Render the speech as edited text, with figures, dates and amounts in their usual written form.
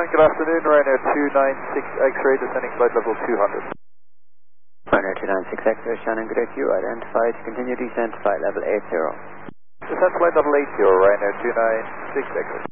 Shannon, good afternoon. Ryanair 296 X-ray descending flight level 200. Ryanair 296 X-ray, Shannon, good day to you. Identified, continue descent, flight level 80. Descent flight level 80, Ryanair 296 X-ray.